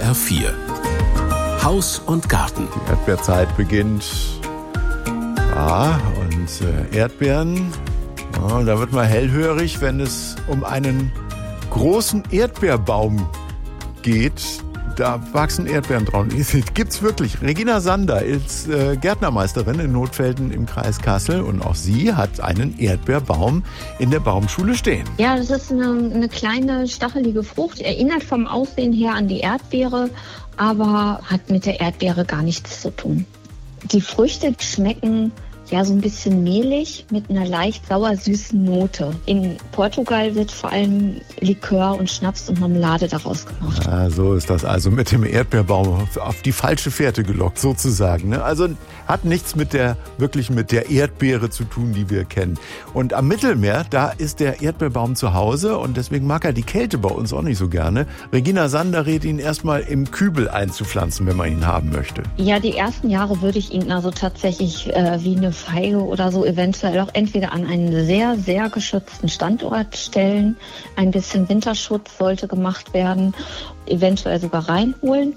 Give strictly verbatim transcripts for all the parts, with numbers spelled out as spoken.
R vier. Haus und Garten. Die Erdbeerzeit beginnt. Ja, und äh, Erdbeeren, ja, da wird man hellhörig, wenn es um einen großen Erdbeerbaum geht. Da wachsen Erdbeeren drauf. Gibt's wirklich. Regina Sander ist äh, Gärtnermeisterin in Notfelden im Kreis Kassel und auch sie hat einen Erdbeerbaum in der Baumschule stehen. Ja, das ist eine, eine kleine stachelige Frucht. Erinnert vom Aussehen her an die Erdbeere, aber hat mit der Erdbeere gar nichts zu tun. Die Früchte schmecken ja so ein bisschen mehlig mit einer leicht sauer-süßen Note. In Portugal wird vor allem Likör und Schnaps und Marmelade daraus gemacht. Ja, so ist das also mit dem Erdbeerbaum auf die falsche Fährte gelockt, sozusagen. Ne? Also hat nichts mit der, wirklich mit der Erdbeere zu tun, die wir kennen. Und am Mittelmeer, da ist der Erdbeerbaum zu Hause und deswegen mag er die Kälte bei uns auch nicht so gerne. Regina Sander rät ihn erstmal im Kübel einzupflanzen, wenn man ihn haben möchte. Ja, die ersten Jahre würde ich ihn also tatsächlich äh, wie eine Feige oder so eventuell auch entweder an einen sehr, sehr geschützten Standort stellen. Ein bisschen Winterschutz sollte gemacht werden, eventuell sogar reinholen.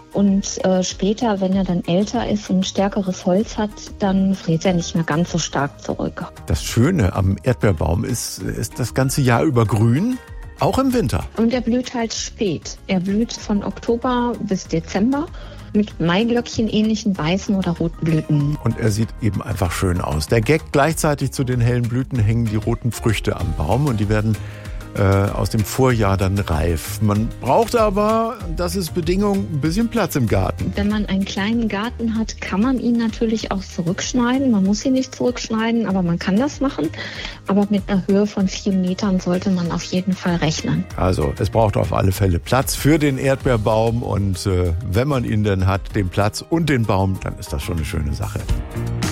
Und äh, später, wenn er dann älter ist und stärkeres Holz hat, dann friert er nicht mehr ganz so stark zurück. Das Schöne am Erdbeerbaum ist, ist das ganze Jahr über grün, auch im Winter. Und er blüht halt spät. Er blüht von Oktober bis Dezember. Mit Maiglöckchen ähnlichen weißen oder roten Blüten. Und er sieht eben einfach schön aus. Der Gag, gleichzeitig zu den hellen Blüten hängen die roten Früchte am Baum und die werden äh, aus dem Vorjahr dann reif. Man braucht aber, das ist Bedingung, ein bisschen Platz im Garten. Wenn man einen kleinen Garten hat, kann man ihn natürlich auch zurückschneiden. Man muss ihn nicht zurückschneiden, aber man kann das machen. Aber mit einer Höhe von vier Metern sollte man auf jeden Fall rechnen. Also es braucht auf alle Fälle Platz für den Erdbeerbaum und äh, wenn man ihn denn hat, den Platz und den Baum, dann ist das schon eine schöne Sache.